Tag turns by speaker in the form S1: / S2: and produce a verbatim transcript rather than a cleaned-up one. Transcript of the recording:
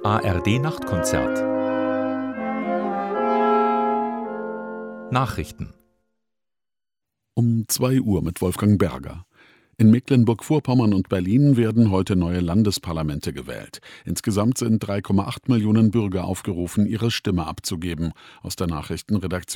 S1: A R D-Nachtkonzert. Nachrichten.
S2: Um zwei Uhr mit Wolfgang Berger. In Mecklenburg-Vorpommern und Berlin werden heute neue Landesparlamente gewählt. Insgesamt sind drei Komma acht Millionen Bürger aufgerufen, ihre Stimme abzugeben. Aus der Nachrichtenredaktion